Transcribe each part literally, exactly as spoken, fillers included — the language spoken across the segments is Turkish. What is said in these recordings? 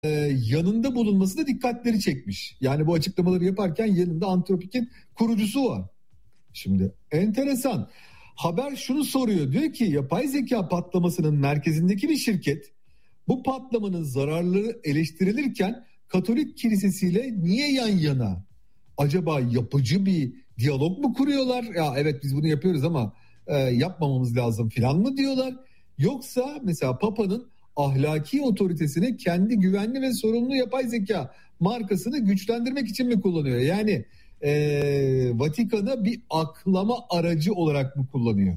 yanında bulunması da dikkatleri çekmiş. Yani bu açıklamaları yaparken yanında Antropik'in kurucusu var. Şimdi enteresan. Haber şunu soruyor. Diyor ki yapay zeka patlamasının merkezindeki bir şirket bu patlamanın zararları eleştirilirken Katolik kilisesiyle niye yan yana? Acaba yapıcı bir diyalog mu kuruyorlar? Ya evet biz bunu yapıyoruz ama e, yapmamamız lazım filan mı diyorlar? Yoksa mesela Papa'nın ahlaki otoritesini kendi güvenli ve sorumlu yapay zeka markasını güçlendirmek için mi kullanıyor? Yani e, Vatikan'a bir aklama aracı olarak mı kullanıyor?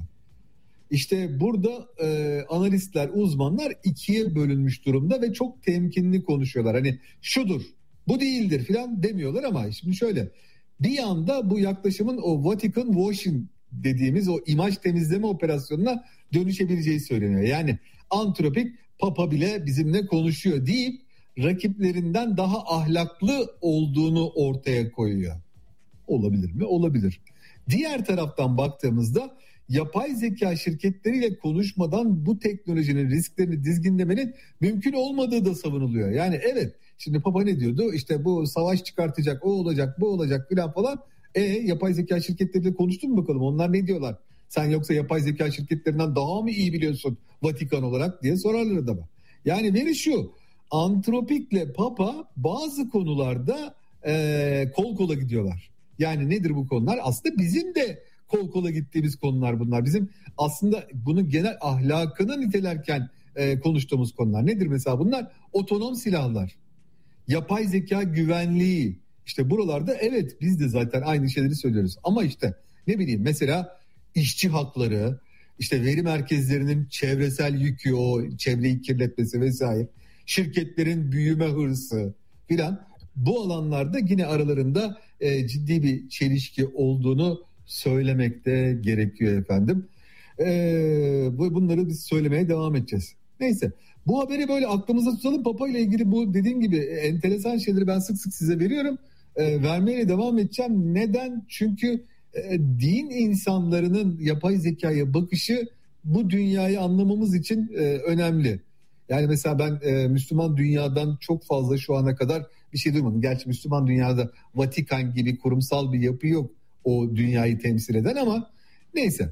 İşte burada e, analistler, uzmanlar ikiye bölünmüş durumda ve çok temkinli konuşuyorlar. Hani şudur, bu değildir filan demiyorlar ama şimdi şöyle. Bir yanda bu yaklaşımın o Vatican washing dediğimiz o imaj temizleme operasyonuna dönüşebileceği söyleniyor. Yani Antropik Papa bile bizimle konuşuyor deyip rakiplerinden daha ahlaklı olduğunu ortaya koyuyor. Olabilir mi? Olabilir. Diğer taraftan baktığımızda yapay zeka şirketleriyle konuşmadan bu teknolojinin risklerini dizginlemenin mümkün olmadığı da savunuluyor. Yani evet şimdi Papa ne diyordu? İşte bu savaş çıkartacak, o olacak, bu olacak filan falan. E yapay zeka şirketleriyle konuştun mu bakalım? Onlar ne diyorlar? Sen yoksa yapay zeka şirketlerinden daha mı iyi biliyorsun Vatikan olarak diye sorarlar adama. Yani veri şu. Antropik'le Papa bazı konularda e, kol kola gidiyorlar. Yani nedir bu konular? Aslında bizim de kol kola gittiğimiz konular bunlar. Bizim aslında bunu genel ahlakını nitelerken e, konuştuğumuz konular. Nedir mesela bunlar? Otonom silahlar, yapay zeka güvenliği. İşte buralarda evet biz de zaten aynı şeyleri söylüyoruz. Ama işte ne bileyim mesela işçi hakları, işte veri merkezlerinin çevresel yükü, o çevreyi kirletmesi vesaire, şirketlerin büyüme hırsı filan. Bu alanlarda yine aralarında e, ciddi bir çelişki olduğunu söylemek de gerekiyor efendim. E, bunları biz söylemeye devam edeceğiz. Neyse bu haberi böyle aklımızda tutalım. Papa ile ilgili bu dediğim gibi enteresan şeyleri ben sık sık size veriyorum. E, vermeye devam edeceğim. Neden? Çünkü e, din insanlarının yapay zekaya bakışı bu dünyayı anlamamız için e, önemli. Yani mesela ben e, Müslüman dünyadan çok fazla şu ana kadar bir şey duymadım. Gerçi Müslüman dünyada Vatikan gibi kurumsal bir yapı yok o dünyayı temsil eden ama neyse.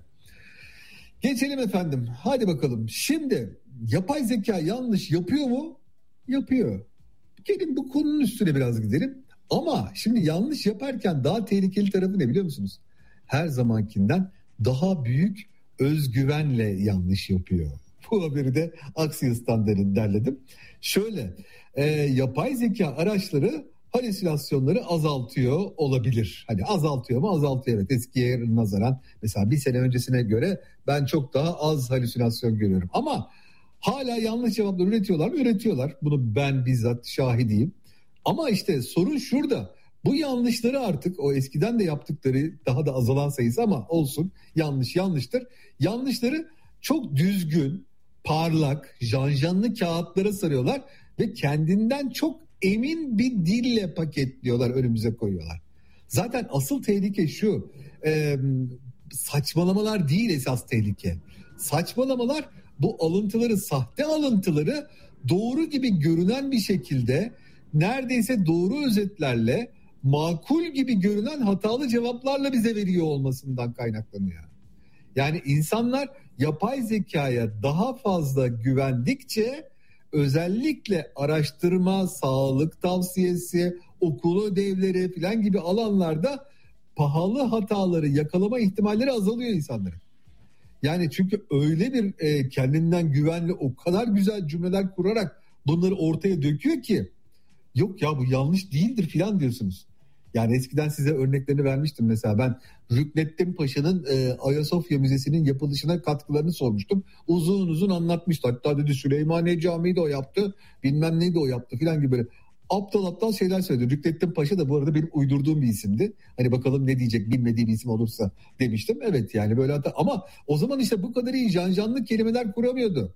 Geçelim efendim. Hadi bakalım. Şimdi yapay zeka yanlış yapıyor mu? Yapıyor. Gelin bu konunun üstüne biraz gidelim. Ama şimdi yanlış yaparken daha tehlikeli tarafı ne biliyor musunuz? Her zamankinden daha büyük özgüvenle yanlış yapıyor. Bu haberi de Axios'tan derledim. Şöyle e, yapay zeka araçları halüsinasyonları azaltıyor olabilir. Hani azaltıyor mu? Azaltıyor evet. Eskiye nazaran mesela bir sene öncesine göre ben çok daha az halüsinasyon görüyorum. Ama hala yanlış cevaplar üretiyorlar mı? Üretiyorlar. Bunu ben bizzat şahidiyim. Ama işte sorun şurada. Bu yanlışları artık o eskiden de yaptıkları daha da azalan sayısı ama olsun yanlış yanlıştır. Yanlışları çok düzgün, parlak, janjanlı kağıtlara sarıyorlar ve kendinden çok emin bir dille paketliyorlar, önümüze koyuyorlar. Zaten asıl tehlike şu, e, saçmalamalar değil esas tehlike. Saçmalamalar bu alıntıları, sahte alıntıları doğru gibi görünen bir şekilde neredeyse doğru özetlerle makul gibi görünen hatalı cevaplarla bize veriyor olmasından kaynaklanıyor. Yani insanlar yapay zekaya daha fazla güvendikçe özellikle araştırma, sağlık tavsiyesi, okul ödevleri falan gibi alanlarda pahalı hataları yakalama ihtimalleri azalıyor insanların. Yani çünkü öyle bir e, kendinden güvenli o kadar güzel cümleler kurarak bunları ortaya döküyor ki yok ya bu yanlış değildir falan diyorsunuz. Yani eskiden size örneklerini vermiştim mesela ben Rükneddin Paşa'nın e, Ayasofya Müzesi'nin yapılışına katkılarını sormuştum. Uzun uzun anlatmıştı. Hatta dedi Süleymaniye Camii'yi de o yaptı. Bilmem neydi o yaptı falan gibi böyle aptal aptal şeyler söyledi. Rükneddin Paşa da bu arada benim uydurduğum bir isimdi. Hani bakalım ne diyecek bilmediği bir isim olursa demiştim. Evet yani böyle hatta ama o zaman işte bu kadar iyi janjanlı kelimeler kuramıyordu.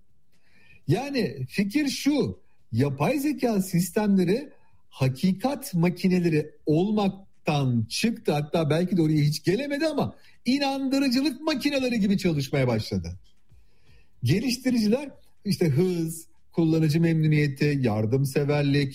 Yani fikir şu, yapay zeka sistemleri hakikat makineleri olmaktan çıktı, hatta belki de oraya hiç gelemedi ama inandırıcılık makineleri gibi çalışmaya başladı. Geliştiriciler işte hız, kullanıcı memnuniyeti, yardımseverlik,